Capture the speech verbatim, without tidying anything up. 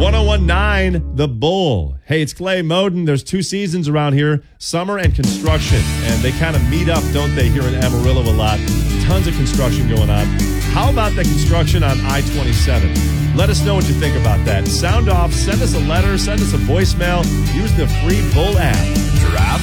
ten nineteen The Bull. Hey, it's Clay Moden. There's two seasons around here, summer and construction, and they kind of meet up, don't they, here in Amarillo a lot. Tons of construction going on. How about the construction on I twenty-seven? Let us know what you think about that. Sound off, send us a letter, send us a voicemail, use the free Bull app. Drive